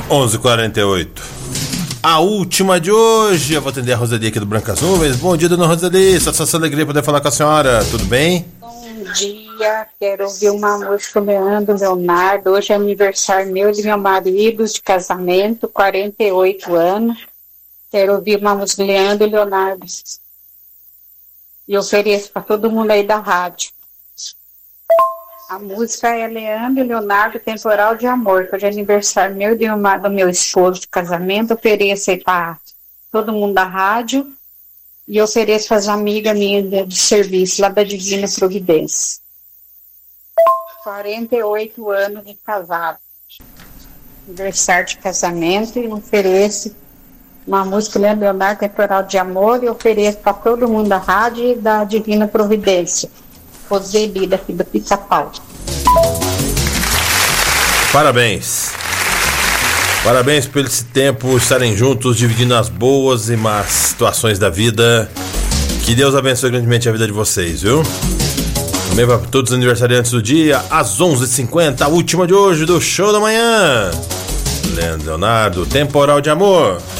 11h48. A última de hoje. Eu vou atender a Rosalie aqui do Brancas Nuvens. Bom dia, dona Rosalie. Satisfação e alegria poder falar com a senhora. Tudo bem? Bom dia. Quero ouvir uma música do Leonardo. Hoje é aniversário meu e de meu marido de casamento, 48 anos. Quero ouvir uma música do Leonardo. E ofereço para todo mundo aí da rádio. A música é Leonardo, Temporal de Amor, que hoje é aniversário meu e do meu esposo de casamento. Ofereço aí para todo mundo da rádio e ofereço para as amigas minhas de serviço lá da Divina Providência. 48 anos de casado. Aniversário de casamento e ofereço uma música Leonardo, Temporal de Amor, e ofereço para todo mundo da rádio e da Divina Providência. Roseli, daqui do Pica-Pau. Parabéns. Parabéns por esse tempo, estarem juntos, dividindo as boas e más situações da vida. Que Deus abençoe grandemente a vida de vocês, viu? Também para todos os aniversariantes do dia, às 11h50, a última de hoje do Show da Manhã. Leonardo, Temporal de Amor.